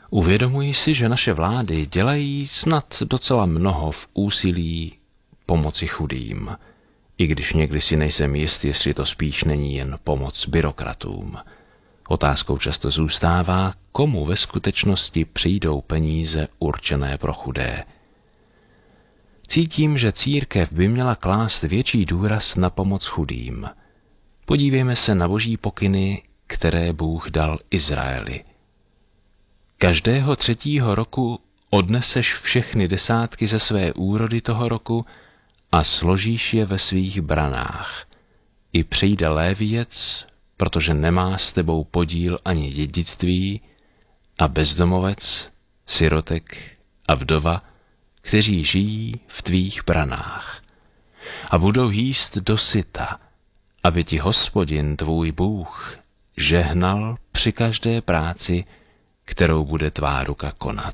Uvědomuji si, že naše vlády dělají snad docela mnoho v úsilí pomoci chudým, i když někdy si nejsem jist, jestli to spíš není jen pomoc byrokratům. Otázkou často zůstává, komu ve skutečnosti přijdou peníze určené pro chudé. Cítím, že církev by měla klást větší důraz na pomoc chudým. Podívejme se na boží pokyny, které Bůh dal Izraeli. Každého 3. roku odneseš všechny desátky ze své úrody toho roku a složíš je ve svých branách. I přijde léviec, protože nemá s tebou podíl ani dědictví, a bezdomovec, sirotek a vdova, kteří žijí v tvých branách. A budou jíst dosyta, aby ti Hospodin tvůj Bůh žehnal při každé práci, kterou bude tvá ruka konat.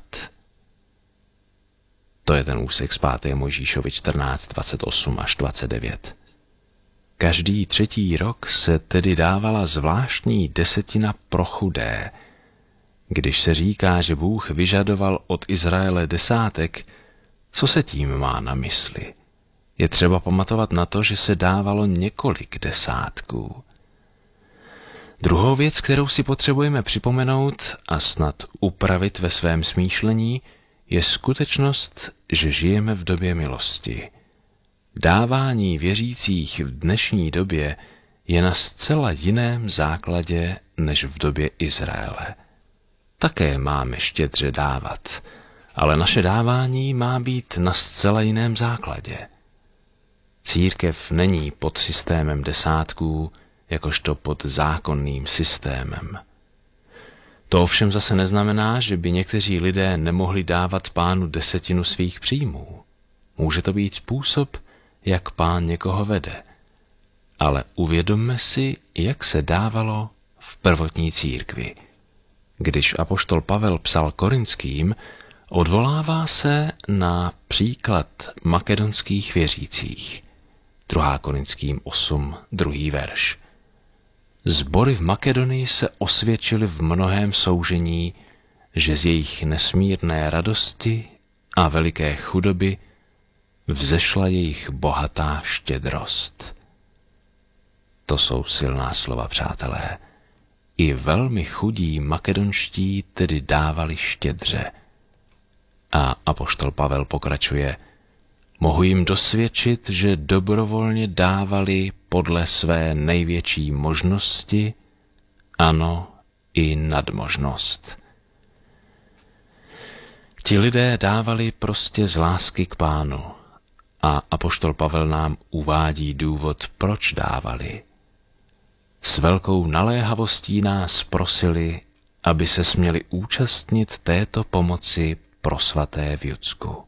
To je ten úsek z 5. Mojžíšovi 14, 28 až 29. Každý 3. rok se tedy dávala zvláštní desetina pro chudé. Když se říká, že Bůh vyžadoval od Izraele desátek, co se tím má na mysli? Je třeba pamatovat na to, že se dávalo několik desátků. Druhou věc, kterou si potřebujeme připomenout a snad upravit ve svém smýšlení, je skutečnost, že žijeme v době milosti. Dávání věřících v dnešní době je na zcela jiném základě než v době Izraele. Také máme štědře dávat, ale naše dávání má být na zcela jiném základě. Církev není pod systémem desátků, jakožto pod zákonným systémem. To ovšem zase neznamená, že by někteří lidé nemohli dávat Pánu desetinu svých příjmů. Může to být způsob, jak Pán někoho vede. Ale uvědomme si, jak se dávalo v prvotní církvi. Když apoštol Pavel psal Korinským, odvolává se na příklad makedonských věřících. 2. Korinským 8, 2. verš. Sbory v Makedonii se osvědčily v mnohém soužení, že z jejich nesmírné radosti a veliké chudoby vzešla jejich bohatá štědrost. To jsou silná slova, přátelé. I velmi chudí makedonští tedy dávali štědře. A apoštol Pavel pokračuje: mohu jim dosvědčit, že dobrovolně dávali podle své největší možnosti, ano, i nadmožnost. Ti lidé dávali prostě z lásky k Pánu a apoštol Pavel nám uvádí důvod, proč dávali. S velkou naléhavostí nás prosili, aby se směli účastnit této pomoci pro svaté v Judsku.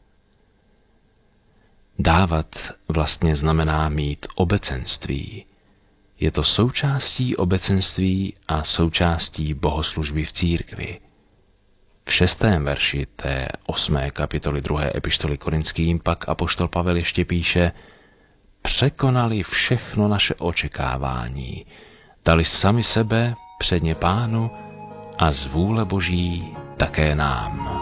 Dávat vlastně znamená mít obecenství. Je to součástí obecenství a součástí bohoslužby v církvi. V 6. verši té 8. kapitoly 2. epištoly Korinským pak apoštol Pavel ještě píše: překonali všechno naše očekávání, dali sami sebe předně Pánu a z vůle Boží také nám.